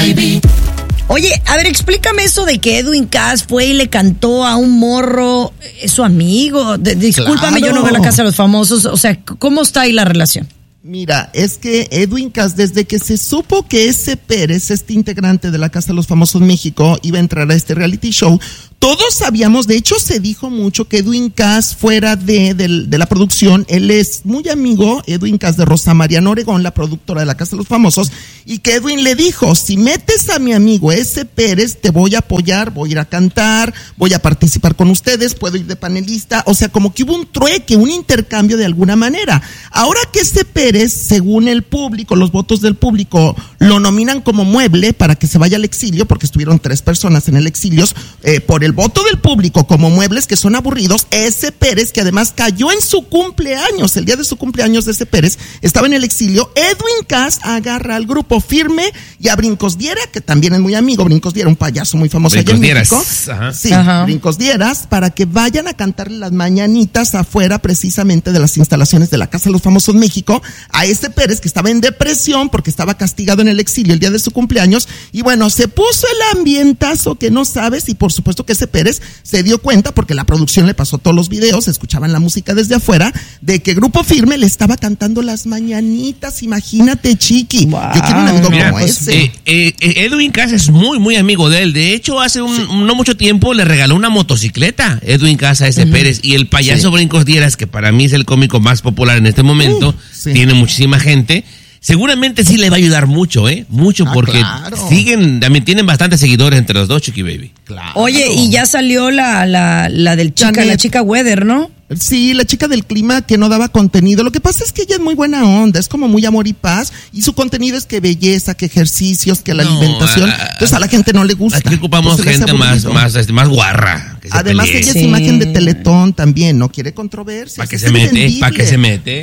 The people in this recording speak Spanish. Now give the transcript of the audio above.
baby. Oye, a ver, explícame eso de que Edwin Cass fue y le cantó a un morro, es su amigo. Discúlpame, Claro. yo no veo La Casa de los Famosos. O sea, ¿cómo está ahí la relación? Mira, es que Edwin Cass, desde que se supo que ese Pérez, este integrante de La Casa de los Famosos México, iba a entrar a este reality show, todos sabíamos, de hecho se dijo mucho que Edwin Cass fuera de la producción, él es muy amigo, Edwin Cass, de Rosa María Noregón, la productora de La Casa de los Famosos, y que Edwin le dijo, si metes a mi amigo ese Pérez, te voy a apoyar, voy a ir a cantar, voy a participar con ustedes, puedo ir de panelista, o sea, como que hubo un trueque, un intercambio de alguna manera. Ahora que ese Pérez, según el público, los votos del público, lo nominan como mueble para que se vaya al exilio, porque estuvieron 3 personas en el exilio, por el voto del público como muebles que son aburridos, ese Pérez, que además cayó en su cumpleaños, el día de su cumpleaños de ese Pérez, estaba en el exilio, Edwin Cass agarra al grupo Firme y a Brincos Diera, que también es muy amigo, Brincos Diera, un payaso muy famoso allá en México. Ajá. Sí, Ajá. Brincos Dieras, para que vayan a cantarle las mañanitas afuera precisamente de las instalaciones de La Casa de los Famosos México, a ese Pérez que estaba en depresión porque estaba castigado en el exilio el día de su cumpleaños, y bueno, se puso el ambientazo que no sabes, y por supuesto que ese Pérez se dio cuenta, porque la producción le pasó todos los videos, escuchaban la música desde afuera, de que Grupo Firme le estaba cantando las mañanitas, imagínate, Chiqui. Wow. Yo quiero un amigo Mira, como ese. Edwin Cass es muy, muy amigo de él. De hecho, hace no mucho tiempo le regaló una motocicleta Edwin Cass a ese Pérez. Y el payaso Brincos Dieras, que para mí es el cómico más popular en este momento, sí. tiene muchísima gente. Seguramente sí le va a ayudar mucho, mucho, porque claro. también tienen bastantes seguidores entre los dos, Chiqui Baby. Claro. Oye, y ya salió la del chica, Janet. la chica Weather, ¿no? Sí, la chica del clima que no daba contenido. Lo que pasa es que ella es muy buena onda, es como muy amor y paz, y su contenido es que belleza, que ejercicios, que la alimentación. Entonces a la gente no le gusta. Aquí ocupamos Entonces, gente es aburrido. más guarra. Que se Además, pelee. ella es Sí. imagen de Teletón también, no quiere controversia. ¿Para qué se mete? ¿Para qué se mete?